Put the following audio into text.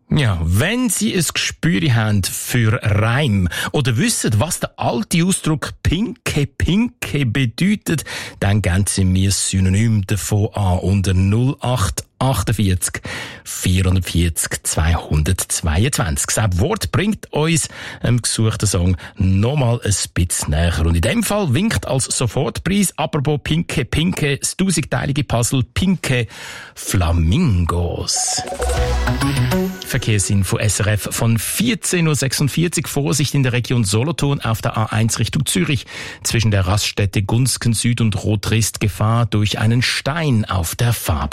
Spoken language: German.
Ja, wenn Sie ein Gespür haben für Reim oder wissen, was der alte Ausdruck Pinke bedeutet, dann geben Sie mir ein Synonym davon an unter 0848 440 222. Das Wort bringt uns im gesuchten Song nochmal ein bisschen näher. Und in dem Fall winkt als Sofortpreis, apropos Pinke, das 1000-teilige Puzzle Pinke Flamingos. Verkehrsinfo SRF von 14.46 Uhr. Vorsicht in der Region Solothurn auf der A1 Richtung Zürich. Zwischen der Raststätte Gunzken Süd und Rotrist Gefahr durch einen Stein auf der Fahrbahn.